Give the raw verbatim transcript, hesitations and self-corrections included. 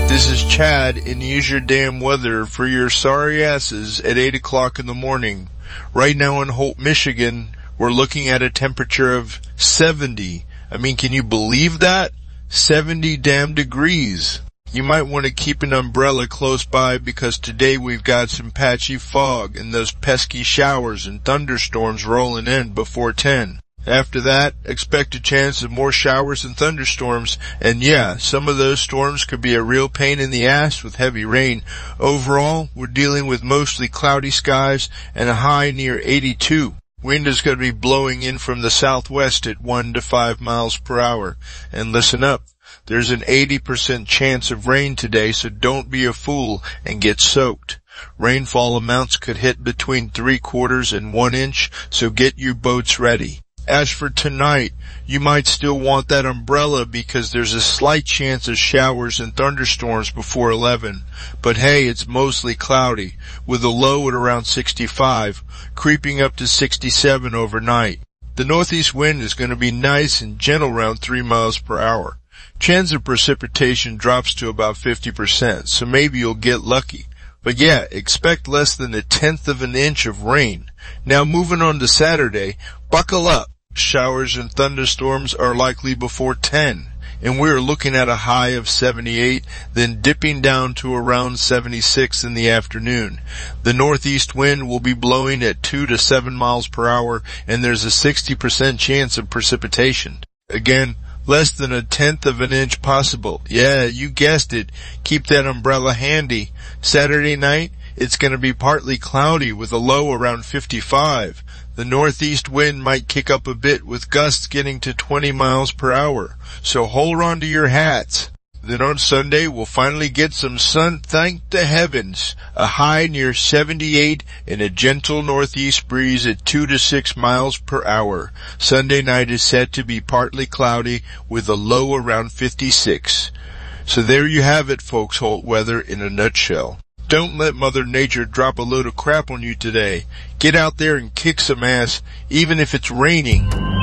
This is Chad, and use your damn weather for your sorry asses at eight o'clock in the morning. Right now in Holt, Michigan, we're looking at a temperature of seventy. I mean, can you believe that? seventy damn degrees. You might want to keep an umbrella close by because today we've got some patchy fog and those pesky showers and thunderstorms rolling in before ten. After that, expect a chance of more showers and thunderstorms, and yeah, some of those storms could be a real pain in the ass with heavy rain. Overall, we're dealing with mostly cloudy skies and a high near eighty-two. Wind is going to be blowing in from the southwest at one to five miles per hour. And listen up, there's an eighty percent chance of rain today, so don't be a fool and get soaked. Rainfall amounts could hit between three quarters and one inch, so get your boats ready. As for tonight, you might still want that umbrella because there's a slight chance of showers and thunderstorms before eleven. But hey, it's mostly cloudy, with a low at around sixty-five, creeping up to sixty-seven overnight. The northeast wind is going to be nice and gentle around three miles per hour. Chance of precipitation drops to about fifty percent, so maybe you'll get lucky. But yeah, expect less than a tenth of an inch of rain. Now moving on to Saturday, buckle up. Showers and thunderstorms are likely before ten, and we're looking at a high of seventy-eight, then dipping down to around seventy-six in the afternoon. The northeast wind will be blowing at two to seven miles per hour, and there's a sixty percent chance of precipitation. Again, less than a tenth of an inch possible. Yeah, you guessed it. Keep that umbrella handy. Saturday night, it's going to be partly cloudy with a low around fifty-five. The northeast wind might kick up a bit with gusts getting to twenty miles per hour, so hold on to your hats. Then on Sunday, we'll finally get some sun, thank the heavens. A high near seventy-eight and a gentle northeast breeze at two to six miles per hour. Sunday night is set to be partly cloudy with a low around fifty-six. So there you have it, folks, Holt weather in a nutshell. Don't let Mother Nature drop a load of crap on you today. Get out there and kick some ass, even if it's raining.